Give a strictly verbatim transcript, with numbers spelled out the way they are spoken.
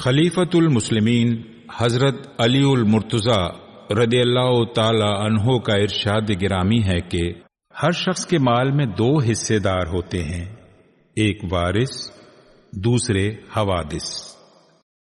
खलीफतुल मुस्लिमीन हजरत अली उल मुर्तज़ा रदियल्लाहु ताला अन्हो का इरशाद गिरामी है कि हर शख्स के माल में दो हिस्सेदार होते हैं, एक वारिस, दूसरे हवादिस।